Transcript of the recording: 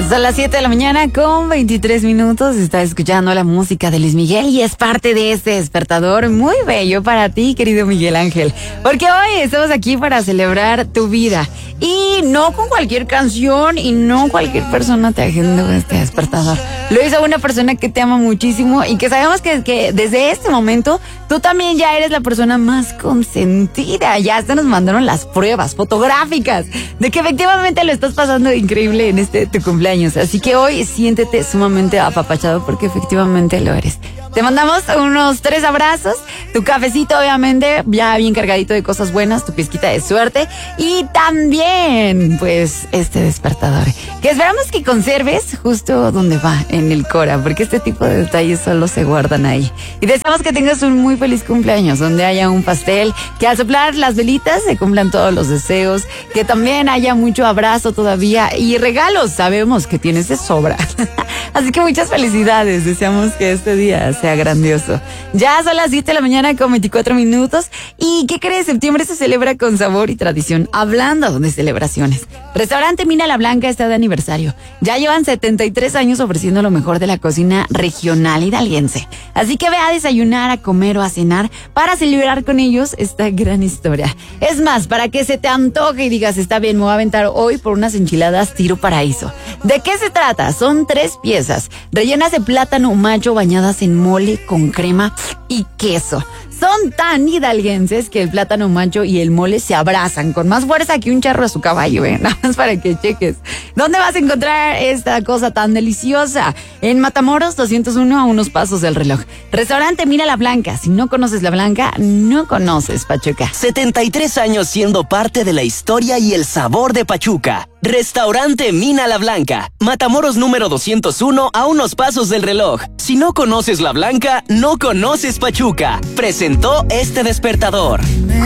Son las 7 de la mañana con 23 minutos. Estás escuchando la música de Luis Miguel y es parte de este despertador muy bello para ti, querido Miguel Ángel. Porque hoy estamos aquí para celebrar tu vida. Y no con cualquier canción y no cualquier persona te agenda este despertador. Lo hizo una persona que te ama muchísimo y que sabemos que desde este momento tú también ya eres la persona más consentida. Ya hasta nos mandaron las pruebas fotográficas de que efectivamente lo estás pasando increíble en tu cumpleaños. Así que hoy siéntete sumamente apapachado porque efectivamente lo eres. Te mandamos unos 3 abrazos, tu cafecito obviamente ya bien cargadito de cosas buenas, tu pizquita de suerte y también pues este despertador que esperamos que conserves justo donde va, en el Cora, porque este tipo de detalles solo se guardan ahí. Y deseamos que tengas un muy feliz cumpleaños, donde haya un pastel, que al soplar las velitas se cumplan todos los deseos, que también haya mucho abrazo todavía y regalos, sabemos que tienes de sobra. Así que muchas felicidades, deseamos que este día sea grandioso. Ya son las 7 de la mañana con 24 minutos. ¿Y qué crees? Septiembre se celebra con sabor y tradición. Hablando de celebraciones, Restaurante Mina La Blanca está de aniversario. Ya llevan 73 años ofreciendo lo mejor de la cocina regional hidalguense. Así que ve a desayunar, a comer o a cenar para celebrar con ellos esta gran historia. Es más, para que se te antoje y digas, está bien, me voy a aventar hoy por unas enchiladas Tiro Paraíso. ¿De qué se trata? Son 3 piezas, rellenas de plátano macho bañadas en mole con crema y queso. Son tan hidalguenses que el plátano macho y el mole se abrazan con más fuerza que un charro a su caballo, nada más para que cheques. ¿Dónde vas a encontrar esta cosa tan deliciosa? En Matamoros 201, a unos pasos del reloj. Restaurante Mina La Blanca. Si no conoces La Blanca, no conoces Pachuca. 73 años siendo parte de la historia y el sabor de Pachuca. Restaurante Mina La Blanca. Matamoros número 201, a unos pasos del reloj. Si no conoces La Blanca, no conoces Pachuca. Presentó este despertador.